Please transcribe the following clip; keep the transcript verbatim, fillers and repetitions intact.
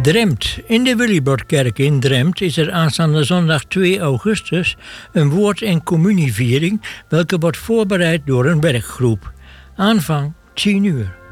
Drempt. In de Willibrordkerk in Drempt is er aanstaande zondag twee augustus een woord- en communieviering, welke wordt voorbereid door een werkgroep. Aanvang tien uur.